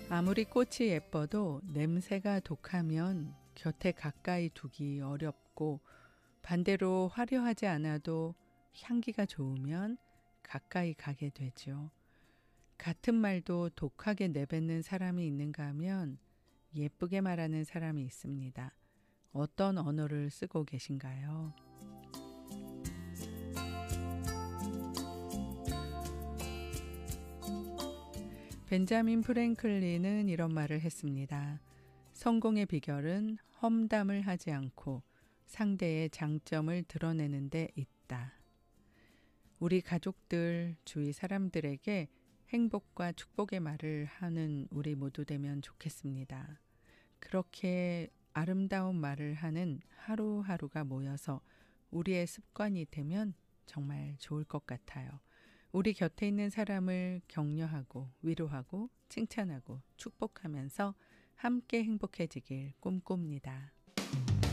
아무리 꽃이 예뻐도 냄새가 독하면 곁에 가까이 두기 어렵고, 반대로 화려하지 않아도 향기가 좋으면 가까이 가게 되죠. 같은 말도 독하게 내뱉는 사람이 있는가 하면 예쁘게 말하는 사람이 있습니다. 어떤 언어를 쓰고 계신가요? 벤자민 프랭클린은 이런 말을 했습니다. 성공의 비결은 험담을 하지 않고 상대의 장점을 드러내는 데 있다. 우리 가족들, 주위 사람들에게 행복과 축복의 말을 하는 우리 모두 되면 좋겠습니다. 그렇게 아름다운 말을 하는 하루하루가 모여서 우리의 습관이 되면 정말 좋을 것 같아요. 우리 곁에 있는 사람을 격려하고 위로하고 칭찬하고 축복하면서 함께 행복해지길 꿈꿉니다.